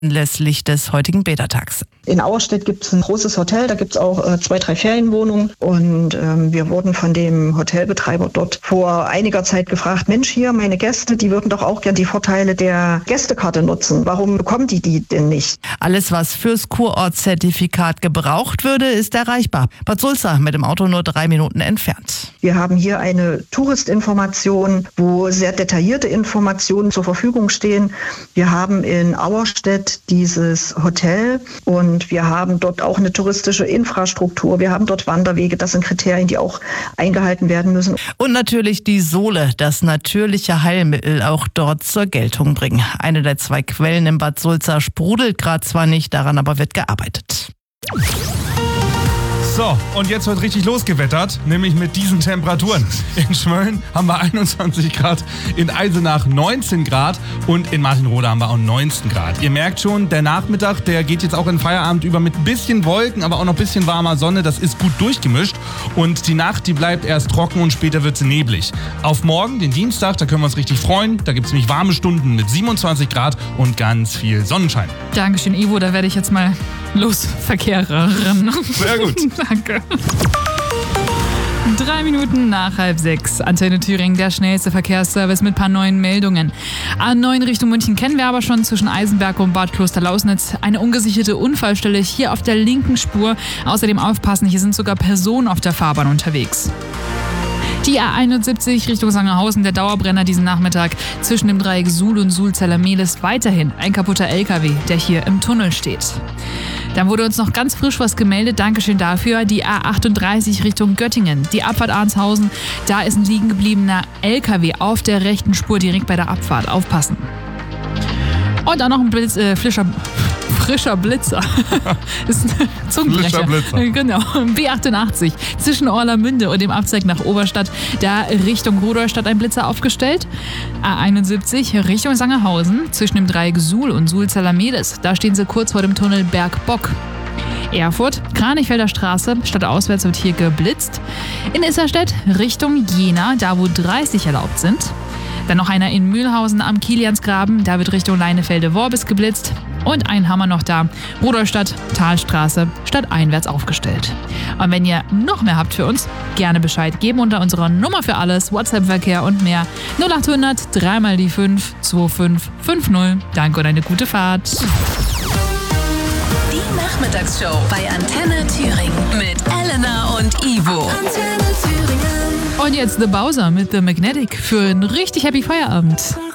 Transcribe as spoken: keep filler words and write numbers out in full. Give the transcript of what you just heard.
anlässlich des heutigen Bädertags. In Auerstedt gibt es ein großes Hotel, da gibt es auch äh, zwei, drei Ferienwohnungen und ähm, wir wurden von dem Hotelbetreiber dort vor einiger Zeit gefragt, Mensch, hier meine Gäste, die würden doch auch gern die Vorteile der Gästekarte nutzen. Warum bekommen die die denn nicht? Alles, was fürs Kurortszertifikat gebraucht würde, ist erreichbar. Bad Sulza mit dem Auto nur drei Minuten entfernt. Wir haben hier eine Touristinformation, wo sehr detaillierte Informationen zur Verfügung stehen. Wir haben in Auerstedt dieses Hotel und wir haben dort auch eine touristische Infrastruktur. Wir haben dort Wanderwege. Das sind Kriterien, die auch eingehalten werden müssen. Und natürlich die Sohle, das natürliche Heilmittel, auch dort zur Geltung bringen. Eine der zwei Quellen im Bad Sulza sprudelt gerade zwar nicht, daran aber wird gearbeitet. So, und jetzt wird richtig losgewettert, nämlich mit diesen Temperaturen. In Schmölln haben wir einundzwanzig Grad, in Eisenach neunzehn Grad und in Martinrode haben wir auch neunzehn Grad. Ihr merkt schon, der Nachmittag, der geht jetzt auch in Feierabend über mit ein bisschen Wolken, aber auch noch ein bisschen warmer Sonne. Das ist gut durchgemischt und die Nacht, die bleibt erst trocken und später wird sie neblig. Auf morgen, den Dienstag, da können wir uns richtig freuen. Da gibt es nämlich warme Stunden mit siebenundzwanzig Grad und ganz viel Sonnenschein. Dankeschön, Ivo, da werde ich jetzt mal losverkehren. Sehr gut. Danke. Drei Minuten nach halb sechs. Antenne Thüringen, der schnellste Verkehrsservice mit ein paar neuen Meldungen. A neun Richtung München kennen wir aber schon zwischen Eisenberg und Bad Klosterlausnitz. Eine ungesicherte Unfallstelle hier auf der linken Spur. Außerdem aufpassen, hier sind sogar Personen auf der Fahrbahn unterwegs. Die A einundsiebzig Richtung Sangerhausen, der Dauerbrenner diesen Nachmittag zwischen dem Dreieck Suhl und Suhl-Zellermehl ist weiterhin ein kaputter L K W, der hier im Tunnel steht. Dann wurde uns noch ganz frisch was gemeldet, Dankeschön dafür, die A achtunddreißig Richtung Göttingen, die Abfahrt Arnshausen, da ist ein liegen gebliebener L K W auf der rechten Spur direkt bei der Abfahrt, aufpassen. Und dann noch ein Blitz, äh, frischer, frischer Blitzer. Das ist ein Zungenbrecher. Frischer Blitzer. Genau. B achtundachtzig zwischen Orlamünde und dem Abzweig nach Oberstadt. Da Richtung Rudolstadt ein Blitzer aufgestellt. A einundsiebzig Richtung Sangerhausen zwischen dem Dreieck Suhl und Suhl-Zellermehl. Da stehen sie kurz vor dem Tunnel Bergbock. Erfurt, Kranichfelder Straße, stadtauswärts wird hier geblitzt. In Isserstedt Richtung Jena, da wo dreißig erlaubt sind. Dann noch einer in Mühlhausen am Kiliansgraben, da wird Richtung Leinefelde-Worbis geblitzt. Und ein Hammer noch da, Rudolstadt, Talstraße, stadteinwärts aufgestellt. Und wenn ihr noch mehr habt für uns, gerne Bescheid geben unter unserer Nummer für alles, WhatsApp-Verkehr und mehr. null achthundert drei mal die fünf zwei fünf fünf null. Danke und eine gute Fahrt. Die Nachmittagsshow bei Antenne Thüringen mit Elena und Ivo. Antenne Thüringen. Und jetzt The Bowser mit The Magnetic für einen richtig happy Feierabend.